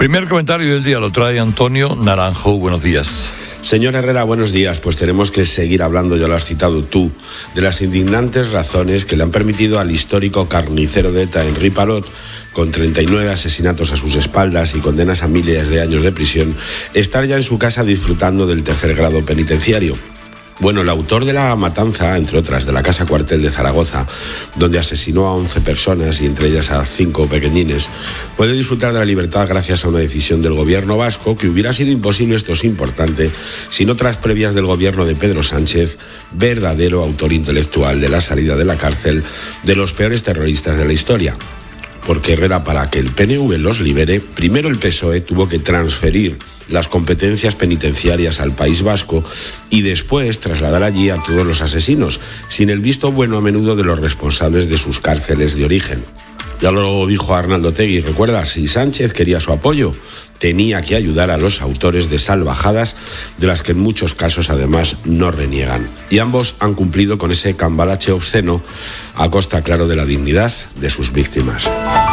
Primer comentario del día lo trae Antonio Naranjo. Buenos días. Señor Herrera, buenos días. Pues tenemos que seguir hablando, ya lo has citado tú, de las indignantes razones que le han permitido al histórico carnicero de ETA, Henri Parot, con 39 asesinatos a sus espaldas y condenas a miles de años de prisión, estar ya en su casa disfrutando del tercer grado penitenciario. Bueno, el autor de la matanza, entre otras, de la Casa Cuartel de Zaragoza, donde asesinó a 11 personas y entre ellas a 5 pequeñines, puede disfrutar de la libertad gracias a una decisión del gobierno vasco que hubiera sido imposible, esto es importante, sin otras previas del gobierno de Pedro Sánchez, verdadero autor intelectual de la salida de la cárcel de los peores terroristas de la historia. Porque Herrera, para que el PNV los libere, primero el PSOE tuvo que transferir las competencias penitenciarias al País Vasco y después trasladar allí a todos los asesinos, sin el visto bueno a menudo de los responsables de sus cárceles de origen. Ya lo dijo Arnaldo Otegi, recuerda, si Sánchez quería su apoyo, tenía que ayudar a los autores de salvajadas, de las que en muchos casos además no reniegan. Y ambos han cumplido con ese cambalache obsceno a costa, claro, de la dignidad de sus víctimas.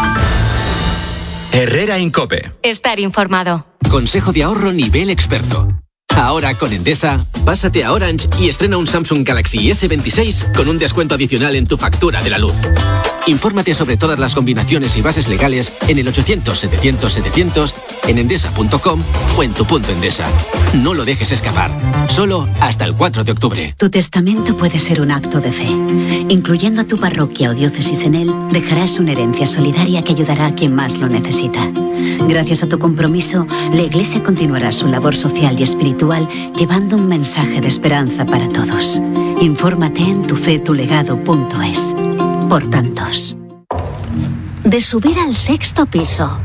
Herrera en COPE. Estar informado. Consejo de ahorro nivel experto. Ahora con Endesa, pásate a Orange y estrena un Samsung Galaxy S26 con un descuento adicional en tu factura de la luz. Infórmate sobre todas las combinaciones y bases legales en el 800-700-700, en endesa.com o en tu punto Endesa. No lo dejes escapar. Solo hasta el 4 de octubre. Tu testamento puede ser un acto de fe. Incluyendo a tu parroquia o diócesis en él, dejarás una herencia solidaria que ayudará a quien más lo necesita. Gracias a tu compromiso, la Iglesia continuará su labor social y espiritual llevando un mensaje de esperanza para todos. Infórmate en tufetulegado.es. Por tantos. De subir al 6º piso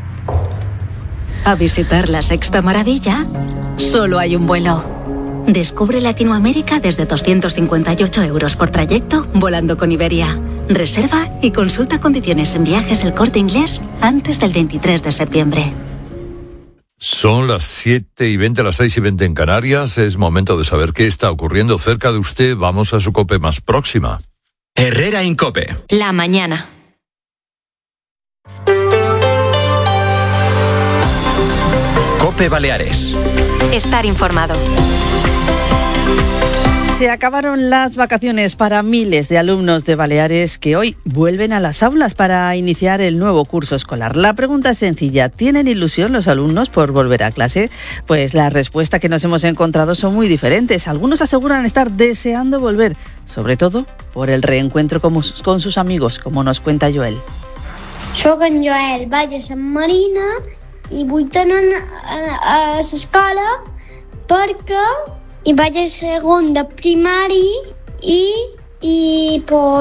a visitar la Sexta Maravilla, solo hay un vuelo. Descubre Latinoamérica desde 258 € por trayecto volando con Iberia. Reserva y consulta condiciones en Viajes El Corte Inglés antes del 23 de septiembre. Son las 7:20, las 6:20 en Canarias. Es momento de saber qué está ocurriendo cerca de usted. Vamos a su COPE más próxima. Herrera en COPE. La mañana. COPE Baleares. Estar informado. Se acabaron las vacaciones para miles de alumnos de Baleares que hoy vuelven a las aulas para iniciar el nuevo curso escolar. La pregunta es sencilla: ¿tienen ilusión los alumnos por volver a clase? Pues la respuesta que nos hemos encontrado son muy diferentes. Algunos aseguran estar deseando volver, sobre todo por el reencuentro con sus amigos, como nos cuenta Joel. Soc en Joel, vaig a Sant Marina i vull tornar a l'escola perquè vaig a segon de primari i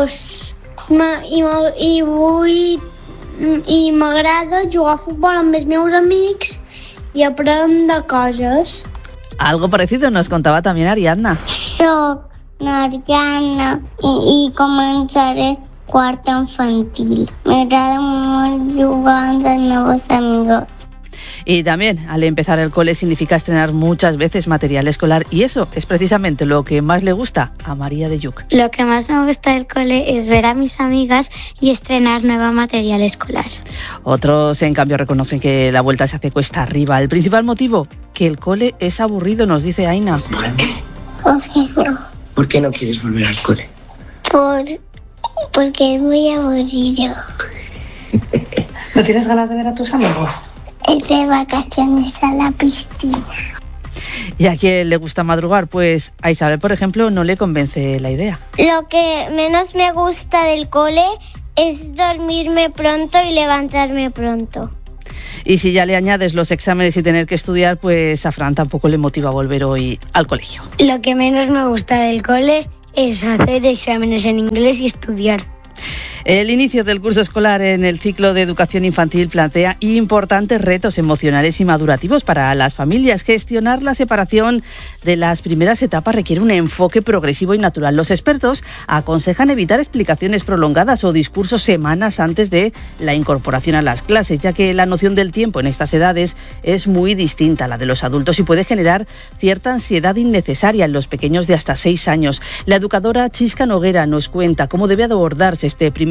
m'agrada jugar a futbol amb els meus amics i aprendre coses. Algo parecido nos contaba también Ariadna. Soc Ariadna i començaré quart infantil. M'agrada molt jugar amb els meus amigos. Y también, al empezar el cole significa estrenar muchas veces material escolar, y eso es precisamente lo que más le gusta a María de Lluc. Lo que más me gusta del cole es ver a mis amigas y estrenar nuevo material escolar. Otros, en cambio, reconocen que la vuelta se hace cuesta arriba. El principal motivo, que el cole es aburrido, nos dice Aina. ¿Por qué? Porque no. ¿Por qué no quieres volver al cole? Porque es muy aburrido. ¿No tienes ganas de ver a tus amigos? Es de vacaciones a la piscina. ¿Y a quién le gusta madrugar? Pues a Isabel, por ejemplo, no le convence la idea. Lo que menos me gusta del cole es dormirme pronto y levantarme pronto. Y si ya le añades los exámenes y tener que estudiar, pues a Fran tampoco le motiva volver hoy al colegio. Lo que menos me gusta del cole es hacer exámenes en inglés y estudiar. El inicio del curso escolar en el ciclo de educación infantil plantea importantes retos emocionales y madurativos para las familias. Gestionar la separación de las primeras etapas requiere un enfoque progresivo y natural. Los expertos aconsejan evitar explicaciones prolongadas o discursos semanas antes de la incorporación a las clases, ya que la noción del tiempo en estas edades es muy distinta a la de los adultos y puede generar cierta ansiedad innecesaria en los pequeños de hasta 6 años. La educadora Chisca Noguera nos cuenta cómo debe abordarse este primer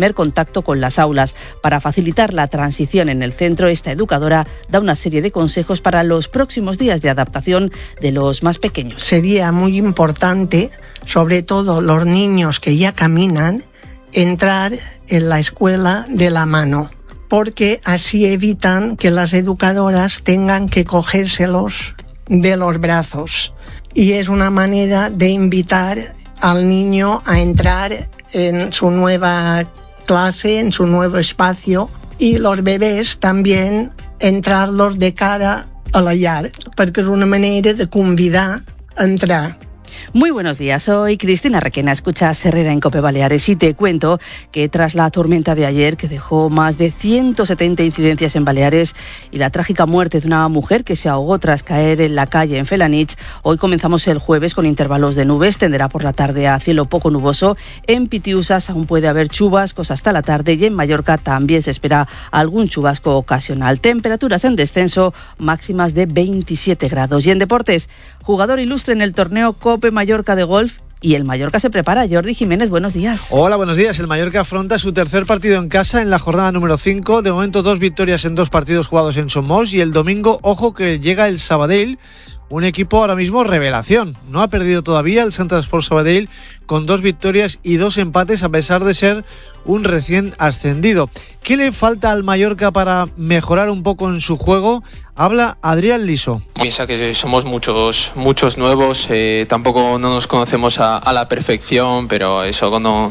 primer contacto con las aulas. Para facilitar la transición en el centro, esta educadora da una serie de consejos para los próximos días de adaptación de los más pequeños. Sería muy importante, sobre todo los niños que ya caminan, entrar en la escuela de la mano, porque así evitan que las educadoras tengan que cogérselos de los brazos. Y es una manera de invitar al niño a entrar en su nueva clase, en su nuevo espacio, y los bebés también entrarlos de cara a la llar, perquè és una manera de convidar a entrar. Muy buenos días, soy Cristina Requena, escuchas Herrera en COPE Baleares y te cuento que tras la tormenta de ayer que dejó más de 170 incidencias en Baleares y la trágica muerte de una mujer que se ahogó tras caer en la calle en Felanich, hoy comenzamos el jueves con intervalos de nubes, tenderá por la tarde a cielo poco nuboso. En Pitiusas aún puede haber chubascos hasta la tarde y en Mallorca también se espera algún chubasco ocasional. Temperaturas en descenso, máximas de 27 grados. Y en deportes, jugador ilustre en el torneo COPE Mallorca de golf y el Mallorca se prepara. Jordi Jiménez, buenos días. Hola, buenos días. El Mallorca afronta su tercer partido en casa en la jornada número 5. De momento 2 victorias en 2 partidos jugados en Somos y el domingo, ojo que llega el Sabadell, un equipo ahora mismo revelación. No ha perdido todavía el Centre Sport Sabadell con 2 victorias y 2 empates a pesar de ser un recién ascendido. ¿Qué le falta al Mallorca para mejorar un poco en su juego? Habla Adrián Liso. Piensa que somos muchos nuevos, tampoco no nos conocemos a la perfección, pero eso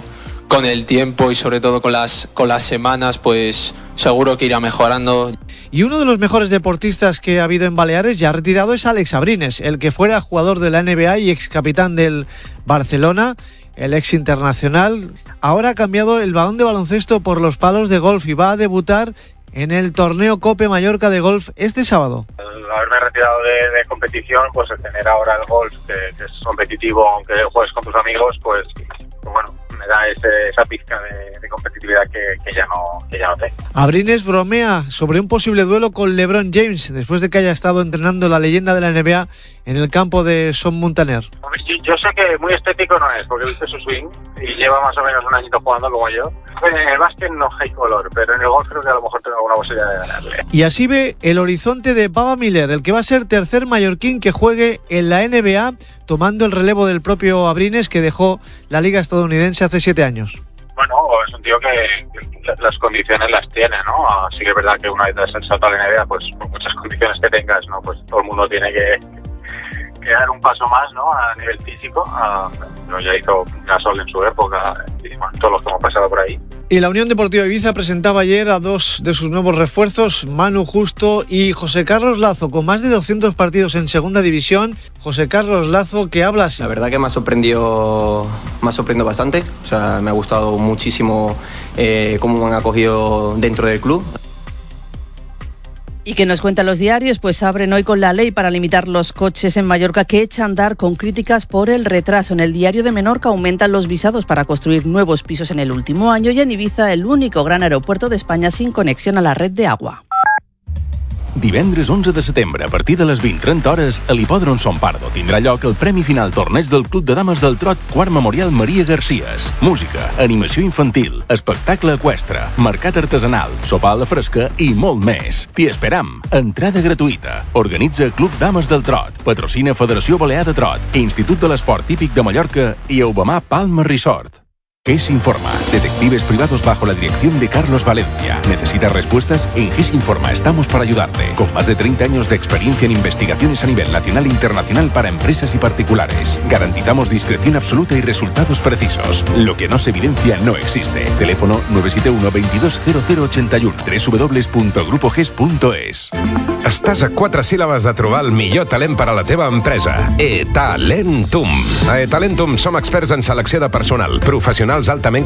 con el tiempo y sobre todo con las semanas, pues seguro que irá mejorando. Y uno de los mejores deportistas que ha habido en Baleares ya retirado es Alex Abrines, el que fuera jugador de la NBA y ex capitán del Barcelona, el ex internacional. Ahora ha cambiado el balón de baloncesto por los palos de golf y va a debutar en el torneo COPE Mallorca de golf este sábado. Al haberme retirado de competición, pues el tener ahora el golf, que es competitivo, aunque juegues con tus amigos, pues bueno, me da esa pizca de competitividad que ya no tengo. Abrines bromea sobre un posible duelo con LeBron James después de que haya estado entrenando la leyenda de la NBA en el campo de Son Muntaner. Yo sé que muy estético no es, porque viste su swing y lleva más o menos un añito jugando como yo. En el básquet no hay color, pero en el golf creo que a lo mejor tengo alguna posibilidad de ganarle. Y así ve el horizonte de Baba Miller, el que va a ser tercer mallorquín que juegue en la NBA, tomando el relevo del propio Abrines, que dejó la liga estadounidense hace 7 años. Bueno, es un tío que las condiciones las tiene, ¿no? Sí que es verdad que una vez das el salto a la NBA, pues por muchas condiciones que tengas, ¿no? Pues todo el mundo tiene que dar un paso más, ¿no? A nivel físico. Ya hizo Gasol en su época y bueno, todos los que hemos pasado por ahí. Y la Unión Deportiva Ibiza presentaba ayer a 2 de sus nuevos refuerzos, Manu Justo y José Carlos Lazo, con más de 200 partidos en segunda división. José Carlos Lazo, que habla así. La verdad que me ha sorprendido bastante. O sea, me ha gustado muchísimo cómo me han acogido dentro del club. ¿Y qué nos cuentan los diarios? Pues abren hoy con la ley para limitar los coches en Mallorca que echa a andar con críticas por el retraso. En el diario de Menorca aumentan los visados para construir nuevos pisos en el último año y en Ibiza el único gran aeropuerto de España sin conexión a la red de agua. Divendres 11 de setembre, a partir de les 20:30 hores, a l'Hipòdrom Son Pardo tindrà lloc el Premi Final Torneig del Club de Dames del Trot Quart Memorial Maria Garcías. Música, animació infantil, espectacle eqüestre, mercat artesanal, sopar a la fresca i molt més. T'hi esperam. Entrada gratuïta. Organitza Club Dames del Trot. Patrocina Federació Balear de Trot, Institut de l'Esport Típic de Mallorca i Eubamar Palma Resort. GES Informa, detectives privados bajo la dirección de Carlos Valencia. ¿Necesitas respuestas? En GES Informa estamos para ayudarte. Con más de 30 años de experiencia en investigaciones a nivel nacional e internacional para empresas y particulares. Garantizamos discreción absoluta y resultados precisos. Lo que no se evidencia no existe. Teléfono 971 220081 www.grupoges.es. Estàs a 4 síl·labes de trobar el millor talent per a la teva empresa. eTalentum. A eTalentum som experts en selecció de personal, professionals altament